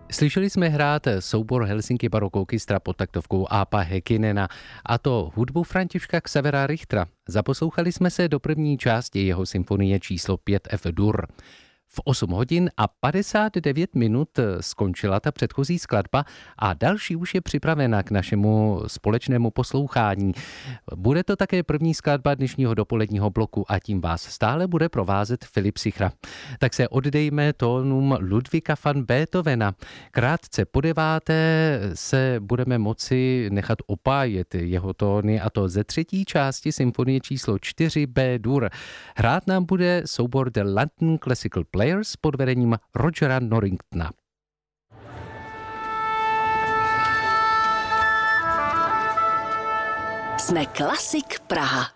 Slyšeli jsme hrát soubor Helsinki Barok Orchestra pod taktovkou Aapo Häkkinena, a to hudbu Františka Xavera Richtera. Zaposlouchali jsme se do první části jeho symfonie číslo 5 F-dur. V 8 hodin a 59 minut skončila ta předchozí skladba a další už je připravena k našemu společnému poslouchání. Bude to také první skladba dnešního dopoledního bloku a tím vás stále bude provázet Filip Sichra. Tak se oddejme tónům Ludwiga van Beethovena. Krátce po 9. se budeme moci nechat opájet jeho tóny, a to ze třetí části symfonie číslo 4 B-dur. Hrát nám bude soubor The London Classical Players pod vedením Rogera Norringtona. Jsme Klasik Praha.